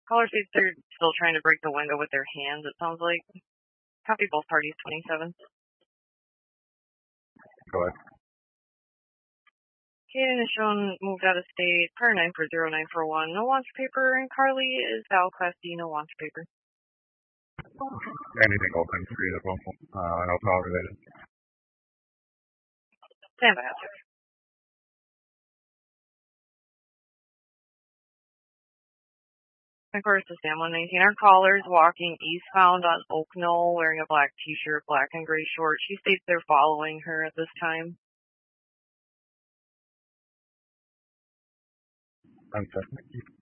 Caller states they're still trying to break the window with their hands, it sounds like. Copy both parties, 27. Go ahead. Kaden is shown moved out of state, per 940-941. No launch paper, and Carly is Val Class D, no launch paper. Anything open for either one. No call related. Stand by, officer. Of course, to Sam 119. Our caller is walking eastbound on Oak Knoll wearing a black t-shirt, black and gray shorts. She states they're following her at this time. I'm set.